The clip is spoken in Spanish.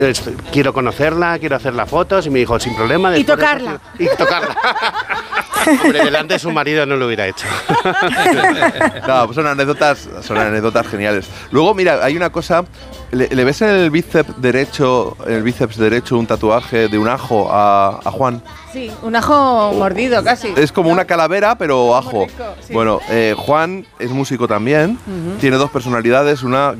quiero conocerla, quiero hacer las fotos, y me dijo, sin problema. Y tocarla. Y tocarla. Hombre, delante de su marido no lo hubiera hecho. No, pues son anécdotas geniales. Luego, mira, hay una cosa, ¿le ves en el bíceps derecho un tatuaje de un ajo a Juan? Sí, un ajo mordido casi. Es como una calavera, pero ajo. rico, sí. Bueno, Juan es músico también, tiene dos personalidades, una